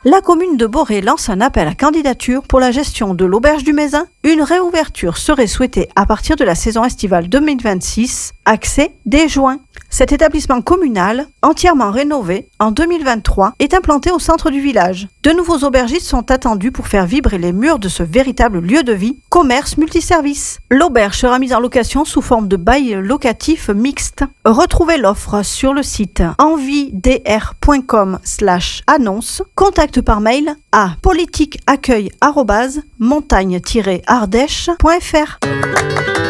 La commune de Boré lance un appel à candidature pour la gestion de l'auberge du Mézin. Une réouverture serait souhaitée à partir de la saison estivale 2026, accès dès juin. Cet établissement communal, entièrement rénové en 2023, est implanté au centre du village. De nouveaux aubergistes sont attendus pour faire vibrer les murs de ce véritable lieu de vie, commerce multiservice. L'auberge sera mise en location sous forme de bail locatif mixte. Retrouvez l'offre sur le site envidr.com/annonce. Contacte par mail à politiqueaccueil@montagne-ardèche.fr.